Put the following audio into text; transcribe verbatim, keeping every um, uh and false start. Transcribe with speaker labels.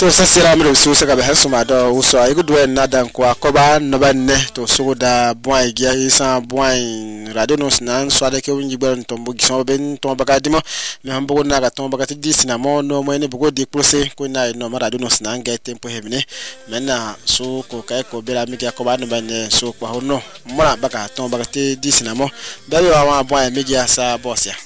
Speaker 1: to sasira mi so saka be hasuma do uso ay gudu en nadan ko akoba no banne to so da boy gia isa boy radio no snan so da ke winji gberon to mbugi so ben to bakadimo mi hambo na ga to bakati disina mo no mo ne bugo de procès ko na no radio no snan ga tempo hebne menna so ko kay ko bela mi ga akoba no banne so ko hono mura baka to bakati disina mo be wa boy mi gia sa bosia